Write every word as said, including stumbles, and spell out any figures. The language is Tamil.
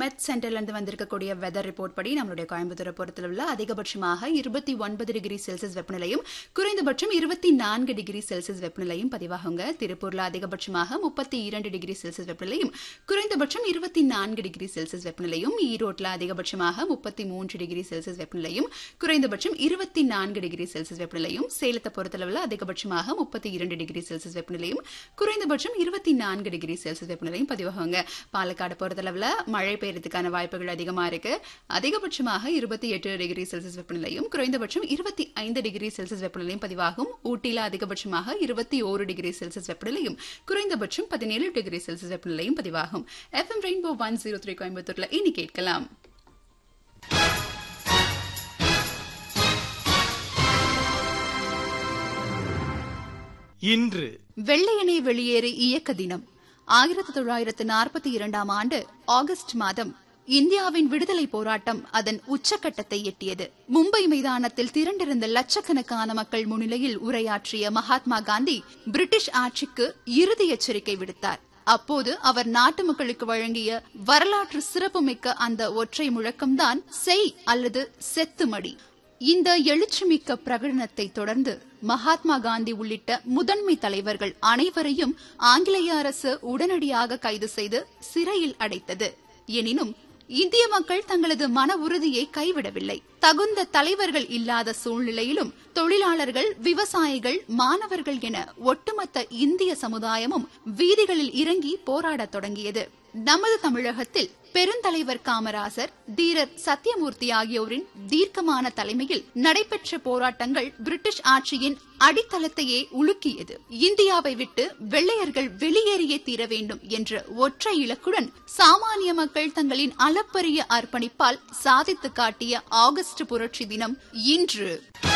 மெட் சென்டர்ல இருந்து வந்திருக்கக்கூடிய வெதர் ரிப்போர்ட் படி நம்மளுடைய கோயம்புத்தூரை பொறுத்தளவுல அதிகபட்சமாக இருபத்தி ஒன்பது டிகிரி செல்சியஸ் வெப்பநிலையும் குறைந்தபட்சம் இருபத்தி நான்கு டிகிரி செல்சியஸ் வெப்பநிலையும் பதிவாகுங்க. திருப்பூர்ல அதிகபட்சமாக முப்பத்தி இரண்டு டிகிரி செல்சியஸ் வெப்பநிலையும் குறைந்தபட்சம் இருபத்தி நான்கு டிகிரி செல்சியஸ் வெப்பநிலையும், ஈரோட்ல அதிகபட்சமாக முப்பத்தி மூன்று டிகிரி செல்சியஸ் வெப்பநிலையும் குறைந்தபட்சம் இருபத்தி நான்கு டிகிரி செல்சியஸ் வெப்பநிலையும், சேலத்தை பொறுத்தளவுல அதிகபட்சமாக முப்பத்தி இரண்டு டிகிரி செல்சியஸ் வெப்பநிலையும் குறைந்தபட்சம் இருபத்தி நான்கு டிகிரி செல்சியஸ் வெப்பநிலையும் பதிவாகுங்க. பாலக்காடு பொறுத்தளவுல மழை பெய்யறதுக்கான வாய்ப்புகள் அதிகமா இருக்கு. அதிகபட்சமாக இருபத்தி எட்டு டிகிரி செல்சியஸ் வெப்பநிலையும் குறைந்தபட்சம் இருபத்தி ஐந்து டிகிரி செல்சியஸ் வெப்பநிலையும் பதிவாகும். ஊட்டியில அதிகபட்சமாக இருபத்தி ஒரு டிகிரி செல்சியஸ் வெப்பநிலையும் குறைந்தபட்சம் பதினேழு டிகிரி செல்சியஸ் வெப்பநிலையும் பதிவாகும். FM rainbow one zero three கோயம்புத்தூர்ல இனி கேட்கலாம். இன்று வெள்ளையனே வெளியேறு இயக்க தினம். ஆயிரத்தி தொள்ளாயிரத்து நாற்பத்தி இரண்டாம் ஆண்டு ஆகஸ்ட் மாதம் இந்தியாவின் விடுதலை போராட்டம் அதன் உச்சக்கட்டத்தை எட்டியது. மும்பை மைதானத்தில் திரண்டிருந்த லட்சக்கணக்கான மக்கள் முன்னிலையில் உரையாற்றிய மகாத்மா காந்தி பிரிட்டிஷ் ஆட்சிக்கு இறுதி எச்சரிக்கை விடுத்தார். அப்போது அவர் நாட்டு மக்களுக்கு வழங்கிய வரலாற்று சிறப்புமிக்க அந்த ஒற்றை முழக்கம்தான் செய் அல்லது செத்துமடி. இந்த எழுச்சிமிக்க பிரகடனத்தை தொடர்ந்து மகாத்மா காந்தி உள்ளிட்ட முதன்மை தலைவர்கள் அனைவரையும் ஆங்கிலேய அரசு உடனடியாக கைது செய்து சிறையில் அடைத்தது. எனினும் இந்திய மக்கள் தங்களது மன உறுதியை கைவிடவில்லை. தகுந்த தலைவர்கள் இல்லாத சூழ்நிலையிலும் தொழிலாளர்கள், விவசாயிகள், மாணவர்கள் என ஒட்டுமொத்த இந்திய சமுதாயமும் வீதிகளில் இறங்கி போராடத் தொடங்கியது. நமது தமிழகத்தில் பெருந்தலைவர் காமராசர், தீரர் சத்தியமூர்த்தி ஆகியோரின் தீர்க்கமான தலைமையில் நடைபெற்ற போராட்டங்கள் பிரிட்டிஷ் ஆட்சியின் அடித்தளத்தையே உலுக்கியது. இந்தியாவை விட்டு வெள்ளையர்கள் வெளியேறியே தீர வேண்டும் என்ற ஒற்றை இலக்குடன் சாமானிய மக்கள் தங்களின் அளப்பரிய அர்ப்பணிப்பால் சாதித்து காட்டிய ஆகஸ்ட் புரட்சி தினம் இன்று.